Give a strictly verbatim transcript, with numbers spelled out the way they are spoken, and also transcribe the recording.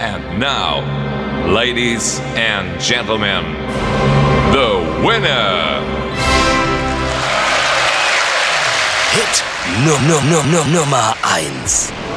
And now, ladies and gentlemen, the winner. Hit Num Num Num Num Nummer eins.